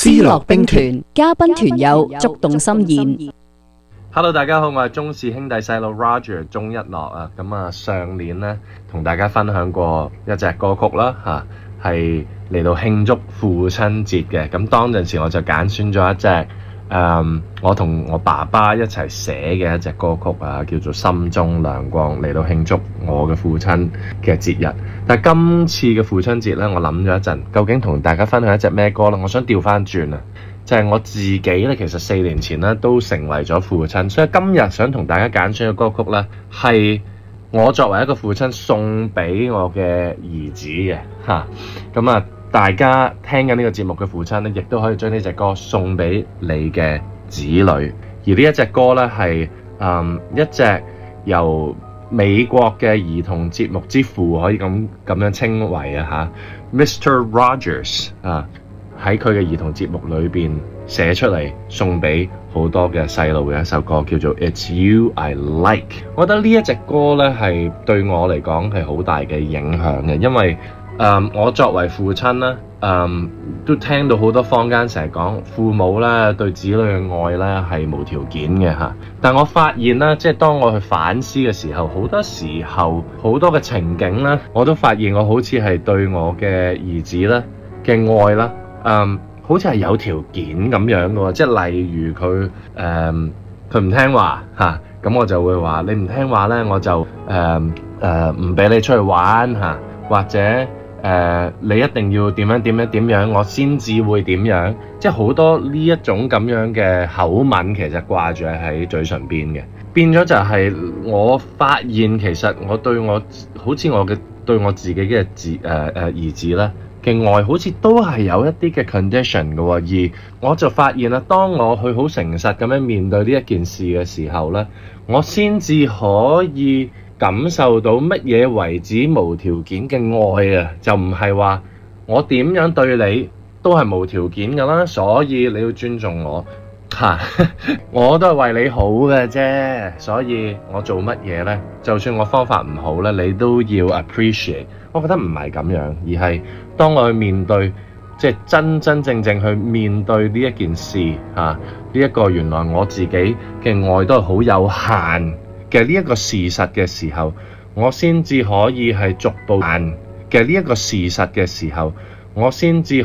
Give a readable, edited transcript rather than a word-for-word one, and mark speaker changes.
Speaker 1: 思樂兵團
Speaker 2: 嘉賓團友觸動心弦。
Speaker 3: Hello， 大家好，我係鍾氏兄弟細佬 Roger 鍾一諾啊。咁啊，上年呢，同大家分享過一隻歌曲啦，係嚟到慶祝父親節嘅。咁當陣時我就揀選咗一隻我同我爸爸一齊寫嘅一隻歌曲啊，叫做《心中亮光》，嚟到慶祝我嘅父親嘅節日。但係今次嘅父親節呢，我諗咗一陣，究竟同大家分享一隻咩歌呢？我想調翻轉啊，就係我自己呢，其實4年前呢都成為咗父親，所以今日想同大家揀選嘅歌曲呢，係我作為一個父親送俾我嘅兒子嘅嚇。咁啊，大家聽緊呢個節目嘅父親呢，亦都可以將呢隻歌送俾你嘅子女。而呢一隻歌呢，係一隻由美國嘅兒童節目之父可以咁樣稱為啊嚇，Mr. Rogers 啊，喺佢嘅兒童節目裏邊寫出嚟送俾好多嘅細路嘅一首歌，叫做 It's You I Like。我覺得呢一隻歌呢，係對我嚟講係好大嘅影響嘅，因為我作為父親啦，都聽到好多坊間成日講父母咧對子女嘅愛咧係無條件嘅嚇。但我發現咧，即係當我去反思嘅時候，好多時候好多嘅情景咧，我都發現我好似係對我嘅兒子咧嘅愛啦，好似係有條件咁樣嘅喎。即係例如佢唔聽話嚇，咁我就會話你唔聽話咧，我就唔俾你出去玩嚇，或者你一定要點樣，我先至會點樣，即係好多呢一種咁樣嘅口吻，其實掛住喺嘴唇邊嘅，變咗就係我發現其實我對我好似我嘅對我自己嘅兒子咧嘅愛，好似都係有一啲嘅 condition 嘅喎。而我就發現啦，當我去好誠實咁樣面對呢一件事嘅時候咧，我先至可以感受到乜嘢為止無條件嘅愛啊，就唔係話我點樣對你都係無條件㗎啦，所以你要尊重我嚇，我都係為你好嘅啫，所以我做乜嘢呢？就算我方法唔好呢，你都要 appreciate。我覺得唔係咁樣，而係當我去面對，即係真正去面對呢一件事嚇，呢一個原來我自己嘅愛都係好有限嘅呢一個事實嘅時候，我先至可以係逐步嘅呢一個事實嘅時候，我先至